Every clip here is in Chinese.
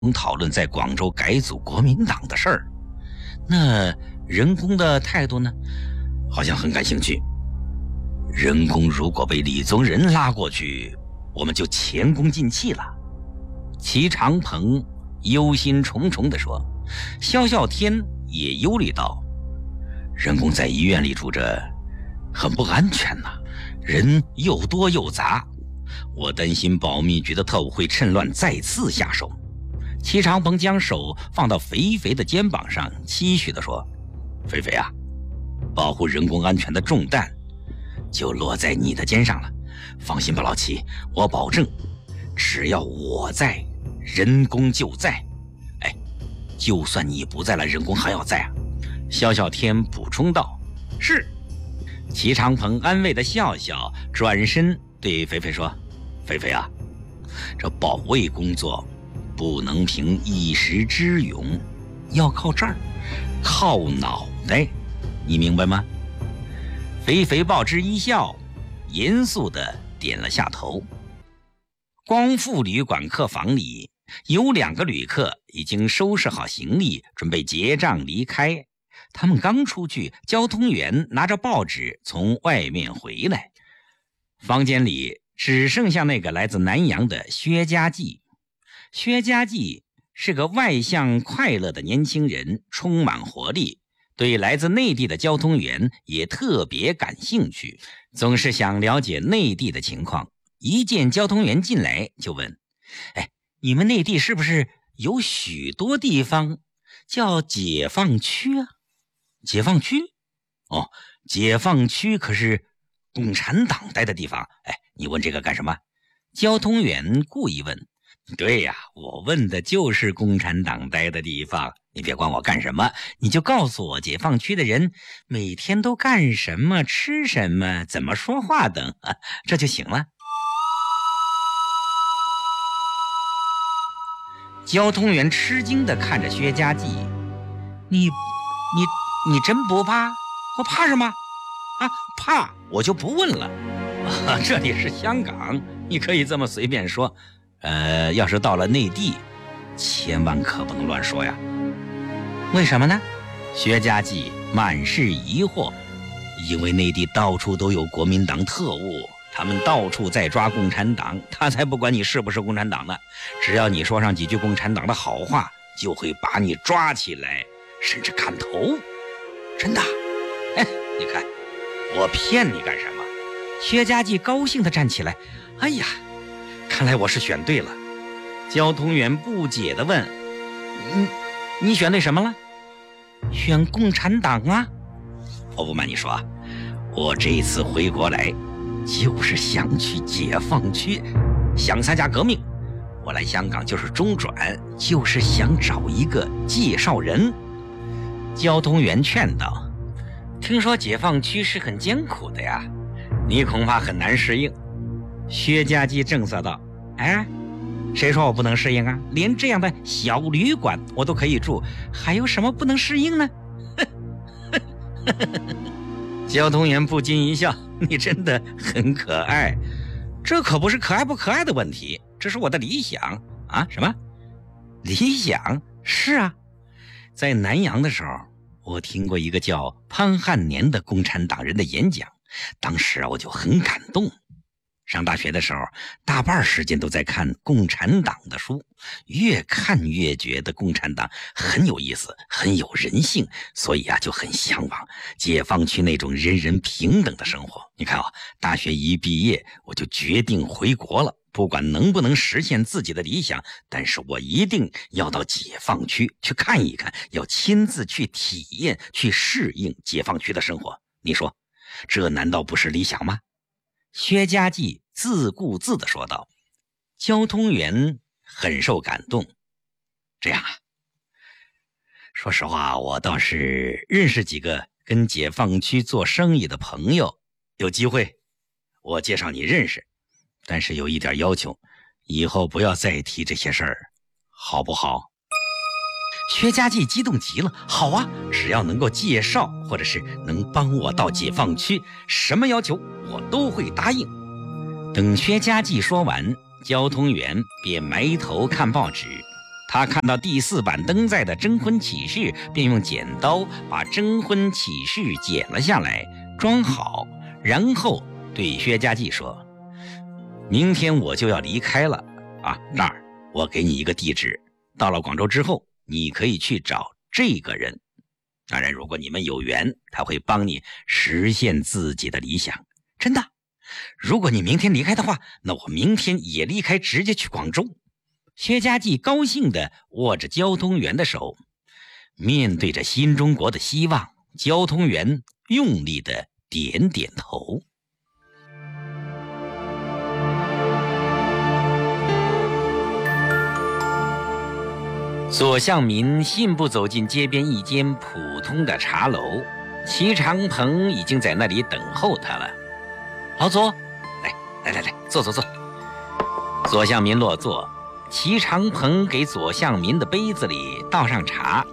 讨论在广州改组国民党的事儿。那任公的态度呢？好像很感兴趣。任公如果被李宗仁拉过去，我们就前功尽弃了。齐长鹏忧心忡忡地说。萧啸天也忧虑道：任公在医院里住着很不安全呐，人又多又杂，我担心保密局的特务会趁乱再次下手。齐长鹏将手放到肥肥的肩膀上，期许地说：肥肥啊，保护任公安全的重担就落在你的肩上了。放心吧，老齐，我保证，只要我在，任公就在。哎，就算你不在了，任公还要在啊。萧啸天补充道：是。齐长鹏安慰地笑笑，转身对肥肥说：肥肥啊，这保卫工作不能凭一时之勇，要靠这儿，靠脑袋，你明白吗？肥肥报之一笑，严肃地点了下头。光复旅馆客房里有2个旅客已经收拾好行李，准备结账离开。他们刚出去，交通员拿着报纸从外面回来。房间里只剩下那个来自南阳的薛家骥。薛家骥是个外向快乐的年轻人，充满活力，对来自内地的交通员也特别感兴趣，总是想了解内地的情况。一见交通员进来就问：哎，你们内地是不是有许多地方叫解放区啊？解放区？哦，解放区可是共产党待的地方。哎，你问这个干什么？交通员故意问。对呀，我问的就是共产党待的地方，你别管我干什么，你就告诉我解放区的人每天都干什么、吃什么、怎么说话等，这就行了。交通员吃惊地看着薛家骥：你真不怕？我怕什么？啊，怕我就不问了。这里是香港，你可以这么随便说。要是到了内地，千万可不能乱说呀。为什么呢？薛家骥满是疑惑。因为内地到处都有国民党特务，他们到处在抓共产党，他才不管你是不是共产党呢。只要你说上几句共产党的好话，就会把你抓起来，甚至砍头。真的？哎，你看，我骗你干什么？薛家骥高兴地站起来。哎呀，看来我是选对了。交通员不解地问：你选对什么了？选共产党啊。我不瞒你说啊，我这一次回国来就是想去解放区，想参加革命。我来香港就是中转，就是想找一个介绍人。交通员劝道：听说解放区是很艰苦的呀，你恐怕很难适应。薛家骥正色道：哎，谁说我不能适应啊？连这样的小旅馆我都可以住，还有什么不能适应呢？交通员不禁一笑：你真的很可爱。这可不是可爱不可爱的问题，这是我的理想啊。什么理想？是啊，在南阳的时候，我听过一个叫潘汉年的共产党人的演讲，当时我就很感动。上大学的时候，大半时间都在看共产党的书，越看越觉得共产党很有意思，很有人性，所以就很向往解放区那种人人平等的生活。你看大学一毕业，我就决定回国了，不管能不能实现自己的理想，但是我一定要到解放区去看一看，要亲自去体验，去适应解放区的生活。你说，这难道不是理想吗？薛家骥自顾自地说道。交通员很受感动。这样啊，说实话，我倒是认识几个跟解放区做生意的朋友，有机会我介绍你认识，但是有一点要求，以后不要再提这些事儿，好不好？薛家骥激动极了。好啊，只要能够介绍，或者是能帮我到解放区，什么要求我都会答应。等薛家骥说完，交通员便埋头看报纸。 他看到第4版登载的征婚启事，便用剪刀把征婚启事剪了下来，装好，然后对薛家记说：“明天我就要离开了啊，这儿我给你一个地址，到了广州之后，你可以去找这个人。当然，如果你们有缘，他会帮你实现自己的理想。真的，如果你明天离开的话，那我明天也离开，直接去广州。”薛家记高兴地握着交通员的手，面对着新中国的希望，交通员用力地点点头。左相民信步走进街边一间普通的茶楼，齐长鹏已经在那里等候他了。老左，来，坐。左相民落座，齐长鹏给左相民的杯子里倒上茶。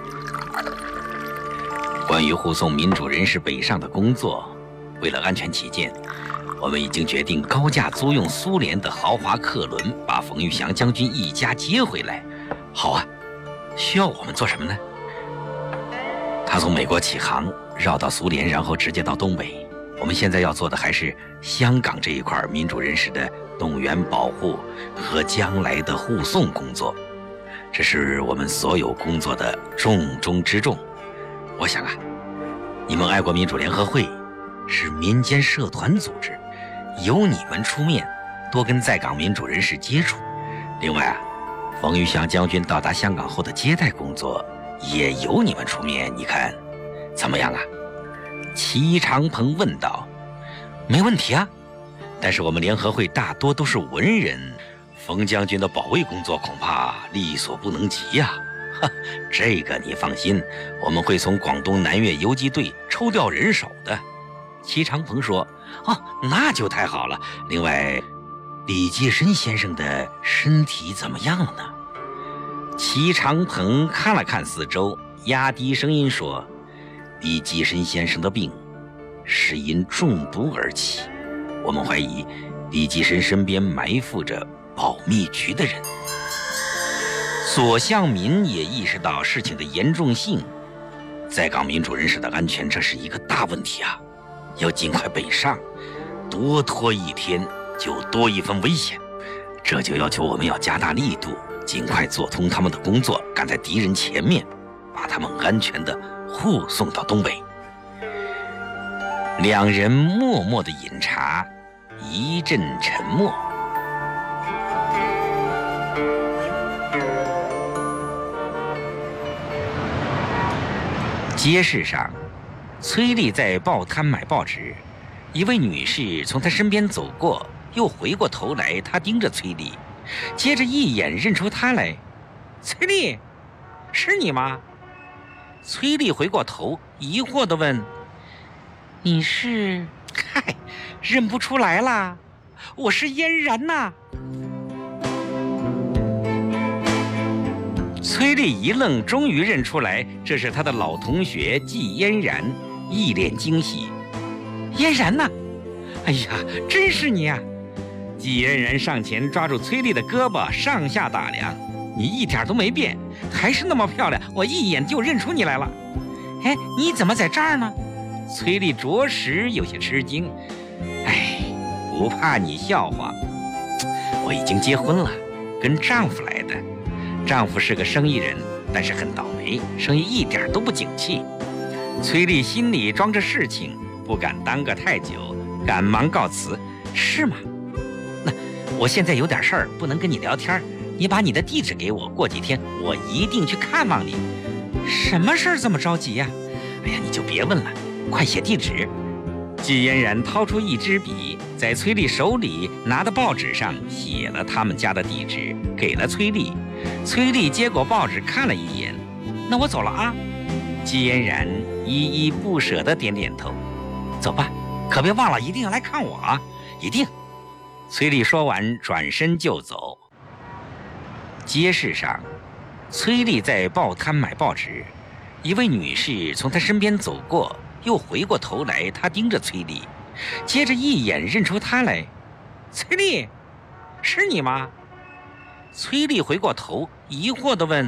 关于护送民主人士北上的工作，为了安全起见，我们已经决定高价租用苏联的豪华客轮，把冯玉祥将军一家接回来。好啊，需要我们做什么呢？他从美国起航，绕到苏联，然后直接到东北。我们现在要做的还是香港这一块民主人士的动员保护和将来的护送工作，这是我们所有工作的重中之重。我想啊，你们爱国民主联合会是民间社团组织，由你们出面多跟在港民主人士接触。另外啊，冯玉祥将军到达香港后的接待工作也由你们出面，你看怎么样啊？齐长鹏问道。没问题啊，但是我们联合会大多都是文人，冯将军的保卫工作恐怕力所不能及呀。这个你放心，我们会从广东南粤游击队抽调人手的。齐长鹏说。那就太好了。另外，李济深先生的身体怎么样了呢？齐长鹏看了看四周，压低声音说：李济深先生的病是因中毒而起，我们怀疑李济深身边埋伏着保密局的人。左相民也意识到事情的严重性，在港民主人士的安全，这是一个大问题啊，要尽快北上，多拖一天就多一分危险。这就要求我们要加大力度，尽快做通他们的工作，赶在敌人前面，把他们安全地护送到东北。两人默默地饮茶，一阵沉默。街市上，崔丽在报摊买报纸，一位女士从她身边走过，又回过头来，她盯着崔丽，接着一眼认出她来。崔丽，是你吗？崔丽回过头，疑惑地问：你是？嗨，认不出来啦，我是嫣然呐。崔丽一愣，终于认出来，这是她的老同学季嫣然，一脸惊喜。嫣然呐，哎呀，真是你啊！季嫣然上前抓住崔丽的胳膊，上下打量，你一点都没变，还是那么漂亮，我一眼就认出你来了。哎，你怎么在这儿呢？崔丽着实有些吃惊。哎，不怕你笑话，我已经结婚了，跟丈夫来的。丈夫是个生意人，但是很倒霉，生意一点都不景气。崔丽心里装着事情，不敢耽搁太久，赶忙告辞。是吗？那我现在有点事儿，不能跟你聊天，你把你的地址给我，过几天我一定去看望你。什么事儿这么着急呀？哎呀，你就别问了，快写地址。季嫣然掏出一支笔，在崔丽手里拿的报纸上写了他们家的地址，给了崔丽。崔丽接过报纸看了一眼，那我走了啊。季嫣然依依不舍地点点头。走吧，可别忘了一定要来看我啊，一定。崔丽说完转身就走。街市上，崔丽在报摊买报纸，一位女士从她身边走过，又回过头来，她盯着崔丽，接着一眼认出她来。崔丽，是你吗？ 崔丽回过头，疑惑地问：